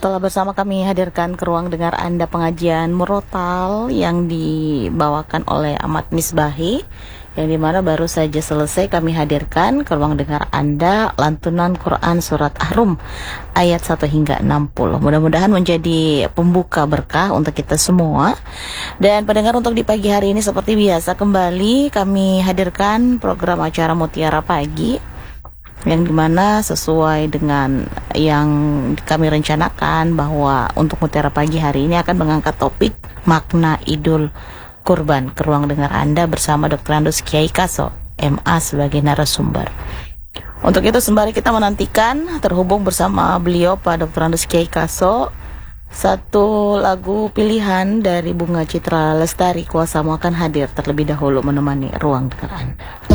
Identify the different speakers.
Speaker 1: Telah bersama kami hadirkan ke ruang dengar Anda pengajian murotal yang dibawakan oleh Ahmad Misbahi, yang dimana baru saja selesai kami hadirkan ke ruang dengar Anda lantunan Quran Surat Ahrum ayat 1 hingga 60. Mudah-mudahan menjadi pembuka berkah untuk kita semua. Dan pendengar, untuk di pagi hari ini seperti biasa kembali kami hadirkan program acara Mutiara Pagi, yang dimana sesuai dengan yang kami rencanakan bahwa untuk Mutiara Pagi hari ini akan mengangkat topik makna Idul Kurban ke ruang dengar Anda bersama Dr. Andus Kiai Kaso MA sebagai narasumber. Untuk itu sembari kita menantikan terhubung bersama beliau Pak Dr. Andus Kiai Kaso, satu lagu pilihan dari Bunga Citra Lestari Kuasamu akan hadir terlebih dahulu menemani ruang dengar Anda.